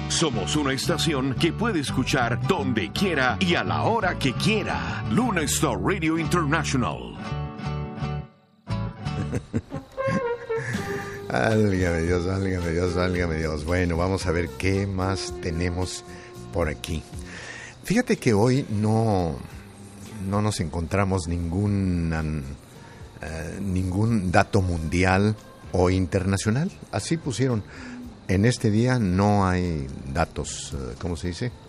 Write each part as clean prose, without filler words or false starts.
Somos una estación que puede escuchar donde quiera y a la hora que quiera. Luna Star Radio International. Válgame Dios, válgame Dios, válgame Dios. Bueno, vamos a ver qué más tenemos por aquí. Fíjate que hoy no nos encontramos ningún dato mundial o internacional. Así pusieron. En este día no hay datos, ¿cómo se dice?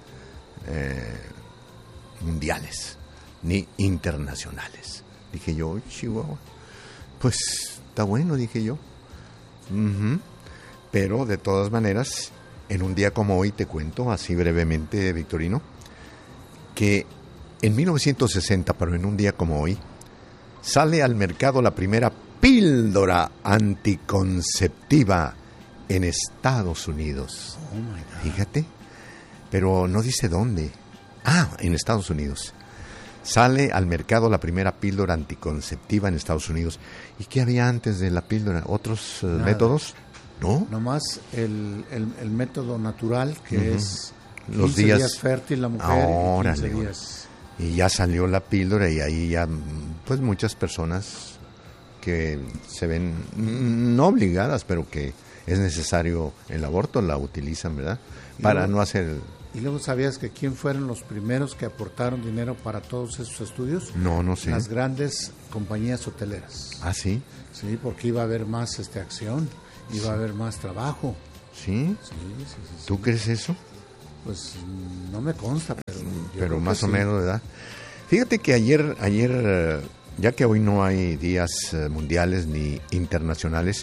Mundiales, ni internacionales. Dije yo, Chihuahua, pues está bueno, dije yo. Pero de todas maneras, en un día como hoy te cuento, así brevemente, Victorino, que en 1960, pero en un día como hoy, sale al mercado la primera píldora anticonceptiva en Estados Unidos. Oh my God. Fíjate, pero no dice dónde. En Estados Unidos. Sale al mercado la primera píldora anticonceptiva en Estados Unidos. ¿Y qué había antes de la píldora? ¿Otros métodos? ¿No? Nomás el método natural, que es los 15 días fértil la mujer. Órale, y 15 días. Y ya salió la píldora y ahí ya, pues muchas personas que se ven no obligadas, pero que es necesario el aborto, la utilizan, ¿verdad? Para no hacer... ¿Y luego sabías que quién fueron los primeros que aportaron dinero para todos esos estudios? No sé. Las grandes compañías hoteleras. ¿Ah, sí? Sí, porque iba a haber más acción, iba a haber más trabajo. ¿Sí? Sí. ¿Tú crees eso? Pues no me consta, pero más o menos, ¿verdad? Fíjate que ayer, ya que hoy no hay días mundiales ni internacionales,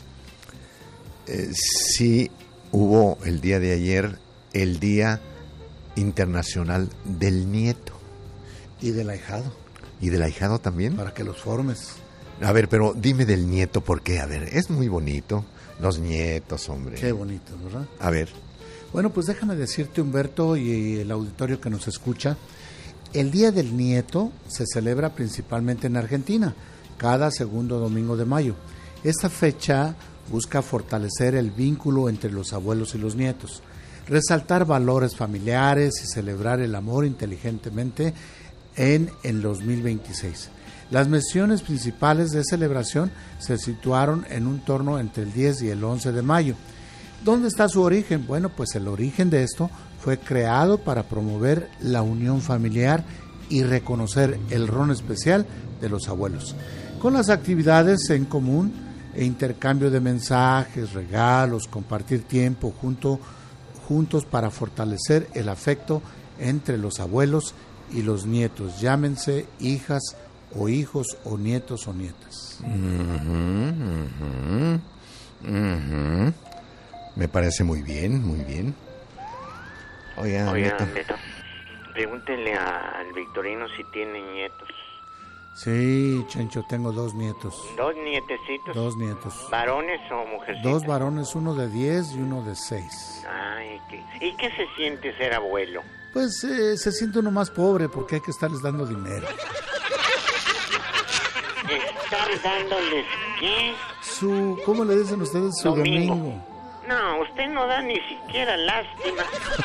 sí hubo el día de ayer el Día Internacional del Nieto. Y del ahijado. ¿Y del ahijado también? Para que los formes. A ver, pero dime del nieto, ¿por qué? A ver, es muy bonito. Los nietos, hombre. Qué bonito, ¿verdad? A ver. Bueno, pues déjame decirte, Humberto, y el auditorio que nos escucha, el Día del Nieto se celebra principalmente en Argentina, cada segundo domingo de mayo. Esta fecha busca fortalecer el vínculo entre los abuelos y los nietos, resaltar valores familiares y celebrar el amor inteligentemente en el 2026. Las menciones principales de celebración se situaron en un torno entre el 10 y el 11 de mayo. ¿Dónde está su origen? Bueno, pues el origen de esto fue creado para promover la unión familiar y reconocer el rol especial de los abuelos, con las actividades en común e intercambio de mensajes, regalos, compartir tiempo juntos para fortalecer el afecto entre los abuelos y los nietos, llámense hijas o hijos o nietos o nietas. Me parece muy bien, muy bien. Oiga, Beto, pregúntenle al Victorino si tiene nietos. Sí, Chencho, tengo 2 nietos. ¿Dos nietecitos? 2 nietos. ¿Varones o mujercitas? 2 varones, uno de 10 y uno de 6. Ay, ¿y qué se siente ser abuelo? Pues se siente uno más pobre porque hay que estarles dando dinero. ¿Están dándoles qué? ¿Cómo le dicen ustedes? Su domingo. No, usted no da ni siquiera lástima.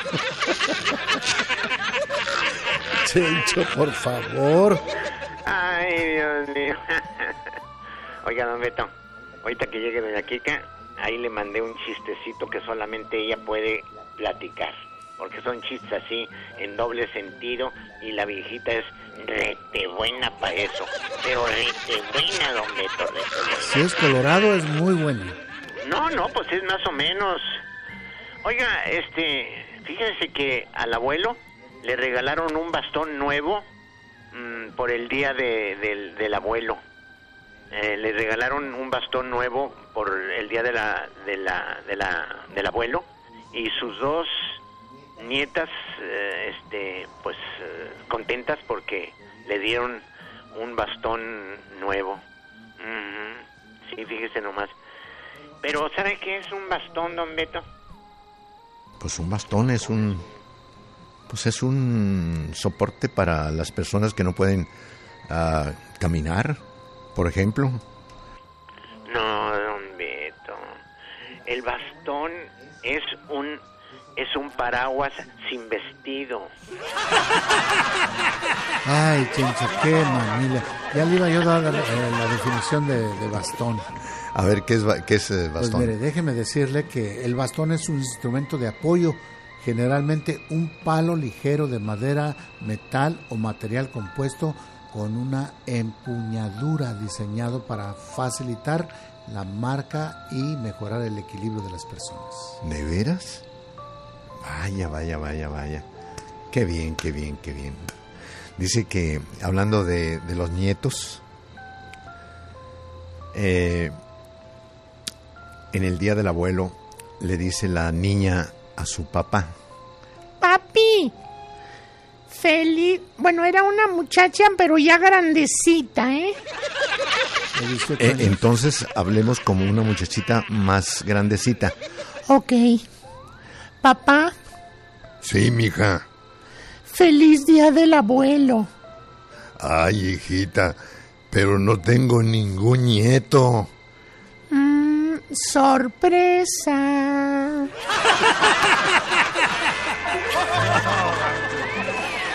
Chencho, por favor. Ay, Dios mío. Oiga, don Beto, ahorita que llegue doña Kika, ahí le mandé un chistecito que solamente ella puede platicar, porque son chistes así, en doble sentido, y la viejita es rete buena para eso. Pero rete buena, don Beto, rete buena. Si es colorado, es muy bueno. No, pues es más o menos. Oiga, fíjense que al abuelo le regalaron un bastón nuevo por el día del abuelo. Le regalaron un bastón nuevo por el día del abuelo, y sus 2 nietas pues contentas porque le dieron un bastón nuevo. Sí, fíjese nomás. Pero ¿sabe qué es un bastón, don Beto? Pues un bastón es un soporte para las personas que no pueden caminar, por ejemplo. No, don Beto. El bastón es un es un paraguas sin vestido. Ay, Chencho, qué mamila. Ya le iba yo a dar la definición de bastón. A ver, ¿qué es bastón? Pues mire, déjeme decirle que el bastón es un instrumento de apoyo, generalmente un palo ligero de madera, metal o material compuesto con una empuñadura diseñado para facilitar la marca y mejorar el equilibrio de las personas. ¿De veras? Vaya. Qué bien. Dice que, hablando de los nietos, en el día del abuelo le dice la niña a su papá: Papi, feliz... Bueno, era una muchacha, pero ya grandecita, ¿eh? Entonces hablemos como una muchachita más grandecita. Ok. Papá. Sí, mija. Feliz día del abuelo. Ay, hijita, pero no tengo ningún nieto. Sorpresa.